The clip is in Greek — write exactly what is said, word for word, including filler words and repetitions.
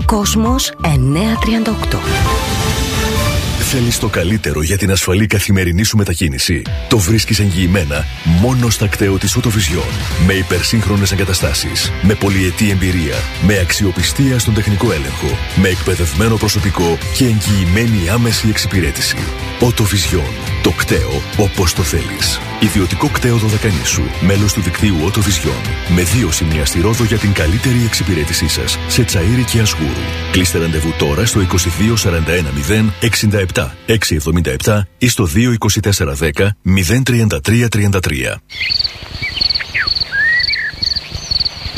Κόσμος εννιακόσια τριάντα οκτώ. Θέλεις το καλύτερο για την ασφαλή καθημερινή σου μετακίνηση? Το βρίσκεις εγγυημένα μόνο στα κτέο της Autovision. Με υπερσύγχρονες εγκαταστάσεις, με πολυετή εμπειρία, με αξιοπιστία στον τεχνικό έλεγχο, με εκπαιδευμένο προσωπικό και εγγυημένη άμεση εξυπηρέτηση. Autovision. Το κτέο όπως το θέλεις. Ιδιωτικό κτέο Δωδεκανήσου. Μέλος του δικτύου Autovision. Με δύο σημεία στη Ρόδο για την καλύτερη εξυπηρέτησή σας. Σε Τσαΐρι και Ασγούρου. Κλείστε ραντεβού τώρα στο είκοσι δύο σαράντα ένα μηδέν εξήντα επτά εξακόσια εβδομήντα επτά ή στο δύο είκοσι τέσσερα δέκα μηδέν τριάντα τρία τριάντα τρία.